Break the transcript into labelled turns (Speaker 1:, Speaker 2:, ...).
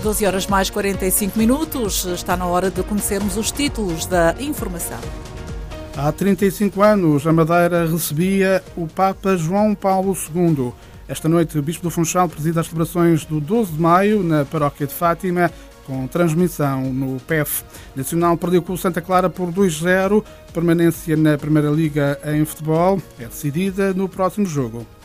Speaker 1: 12 horas mais 45 minutos. Está na hora de conhecermos os títulos da informação.
Speaker 2: Há 35 anos, a Madeira recebia o Papa João Paulo II. Esta noite, o Bispo do Funchal preside as celebrações do 12 de maio na paróquia de Fátima, com transmissão no PEF. Nacional perdeu com o Santa Clara por 2-0. Permanência na Primeira Liga em futebol é decidida no próximo jogo.